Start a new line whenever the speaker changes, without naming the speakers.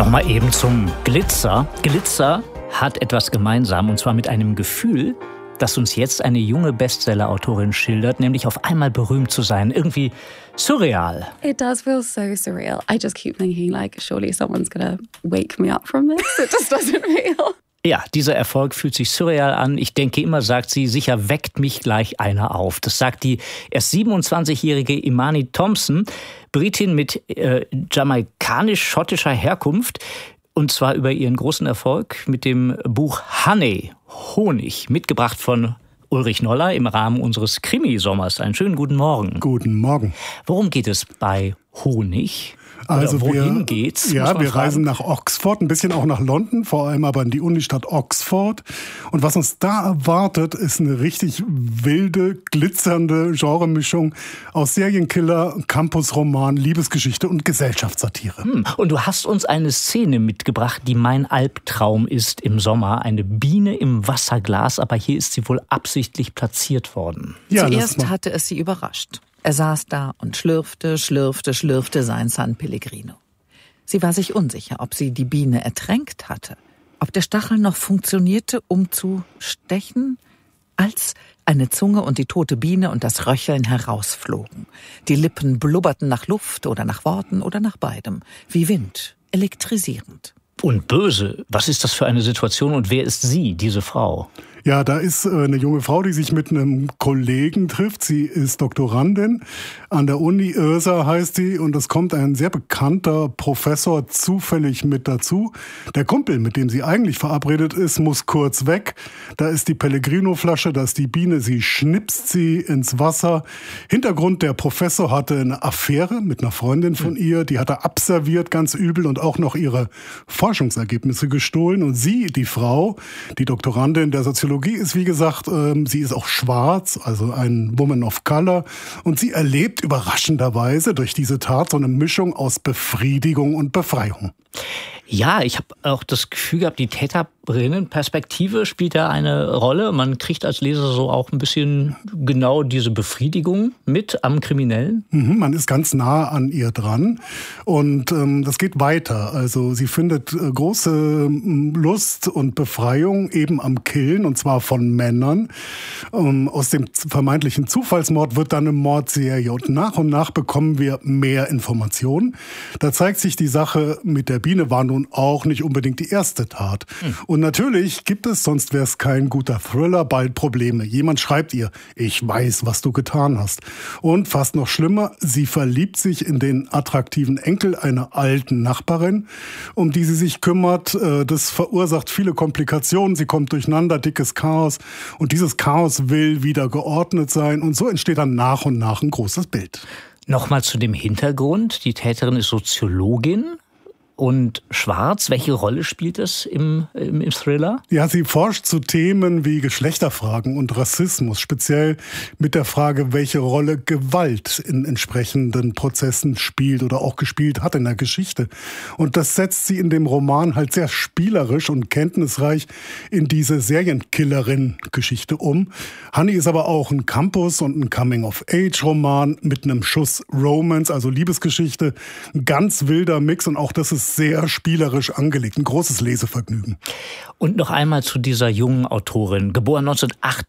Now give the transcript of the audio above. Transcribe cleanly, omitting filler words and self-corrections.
Nochmal eben zum Glitzer. Glitzer hat etwas gemeinsam, und zwar mit einem Gefühl, das uns jetzt eine junge Bestseller-Autorin schildert, nämlich auf einmal berühmt zu sein. Irgendwie surreal.
It does feel so surreal. I just keep thinking, like, surely someone's gonna wake me up from this. It just doesn't feel.
Ja, dieser Erfolg fühlt sich surreal an. Ich denke immer, sagt sie, sicher weckt mich gleich einer auf. Das sagt die erst 27-jährige Imani Thompson, Britin mit jamaikanisch-schottischer Herkunft. Und zwar über ihren großen Erfolg mit dem Buch Honey, Honig, mitgebracht von Ulrich Noller im Rahmen unseres Krimi-Sommers. Einen schönen guten Morgen.
Guten Morgen.
Worum geht es bei Honig?
Also
wohin geht's?
Ja, wir reisen nach Oxford, ein bisschen auch nach London, vor allem aber in die Unistadt Oxford. Und was uns da erwartet, ist eine richtig wilde, glitzernde Genremischung aus Serienkiller, Campusroman, Liebesgeschichte und Gesellschaftssatire.
Und du hast uns eine Szene mitgebracht, die mein Albtraum ist im Sommer. Eine Biene im Wasserglas, aber hier ist sie wohl absichtlich platziert worden.
Ja, zuerst hatte es sie überrascht. Er saß da und schlürfte sein San Pellegrino. Sie war sich unsicher, ob sie die Biene ertränkt hatte, ob der Stachel noch funktionierte, um zu stechen, als eine Zunge und die tote Biene und das Röcheln herausflogen. Die Lippen blubberten nach Luft oder nach Worten oder nach beidem, wie Wind, elektrisierend.
Und böse, was ist das für eine Situation und wer ist sie, diese Frau?
Ja, da ist eine junge Frau, die sich mit einem Kollegen trifft. Sie ist Doktorandin an der Uni, Irsa heißt sie, und es kommt ein sehr bekannter Professor zufällig mit dazu. Der Kumpel, mit dem sie eigentlich verabredet ist, muss kurz weg. Da ist die Pellegrino-Flasche, da ist die Biene, sie schnipst sie ins Wasser. Hintergrund, der Professor hatte eine Affäre mit einer Freundin von ihr, die hat er abserviert, ganz übel, und auch noch ihre Forschungsergebnisse gestohlen. Und sie, die Frau, die Doktorandin der Soziologie, ist, wie gesagt, sie ist auch schwarz, also ein Woman of Color. Und sie erlebt überraschenderweise durch diese Tat so eine Mischung aus Befriedigung und Befreiung.
Ja, ich habe auch das Gefühl gehabt, die Täterinnenperspektive spielt da eine Rolle. Man kriegt als Leser so auch ein bisschen genau diese Befriedigung mit am Kriminellen.
Man ist ganz nah an ihr dran und das geht weiter. Also sie findet große Lust und Befreiung eben am Killen, und zwar von Männern. Aus dem vermeintlichen Zufallsmord wird dann eine Mordserie und nach bekommen wir mehr Informationen. Da zeigt sich, die Sache mit der Biene war nun auch nicht unbedingt die erste Tat. Und natürlich gibt es, sonst wäre es kein guter Thriller, bald Probleme. Jemand schreibt ihr, ich weiß, was du getan hast. Und fast noch schlimmer, sie verliebt sich in den attraktiven Enkel einer alten Nachbarin, um die sie sich kümmert. Das verursacht viele Komplikationen, sie kommt durcheinander, dickes Chaos. Und dieses Chaos will wieder geordnet sein. Und so entsteht dann nach und nach ein großes Bild.
Nochmal zu dem Hintergrund. Die Täterin ist Soziologin. Und schwarz, welche Rolle spielt es im Thriller?
Ja, sie forscht zu Themen wie Geschlechterfragen und Rassismus, speziell mit der Frage, welche Rolle Gewalt in entsprechenden Prozessen spielt oder auch gespielt hat in der Geschichte. Und das setzt sie in dem Roman halt sehr spielerisch und kenntnisreich in diese Serienkillerin-Geschichte um. Honey ist aber auch ein Campus- und ein Coming-of-Age-Roman mit einem Schuss Romance, also Liebesgeschichte. Ein ganz wilder Mix, und auch das ist sehr spielerisch angelegt. Ein großes Lesevergnügen.
Und noch einmal zu dieser jungen Autorin. Geboren